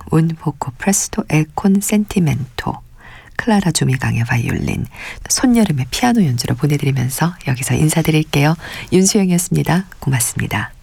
운 포코 프레스토 엘 콘 센티멘토, 클라라 조미강의 바이올린, 손여름의 피아노 연주로 보내드리면서 여기서 인사드릴게요. 윤수영이었습니다. 고맙습니다.